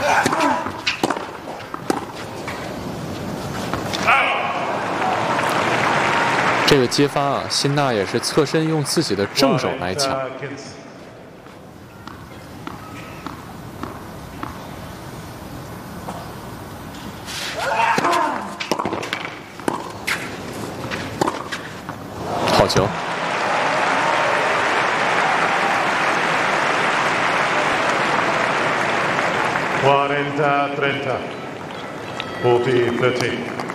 这个接发啊，辛纳也是侧身用自己的正手来抢。好球！ 40-30, 40-30.